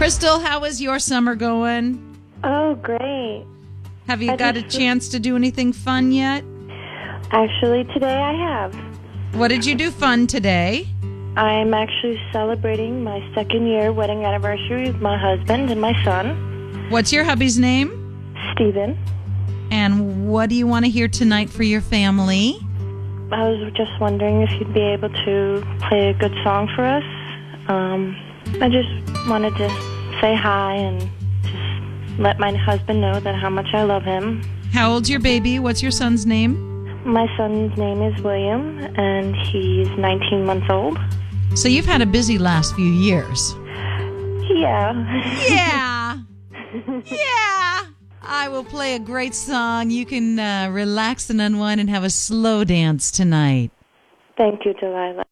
Crystal, how is your summer going? Oh, great. Have you got a chance to do anything fun yet? Actually, today I have. What did you do fun today? I'm actually celebrating my 2nd year wedding anniversary with my husband and my son. What's your hubby's name? Steven. And what do you want to hear tonight for your family? I was just wondering if you'd be able to play a good song for us. I just wanted to say hi and just let my husband know that how much I love him. How old's your baby? What's your son's name? My son's name is William, and he's 19 months old. So you've had a busy last few years. Yeah. Yeah. Yeah. I will play a great song. You can relax and unwind and have a slow dance tonight. Thank you, Delilah.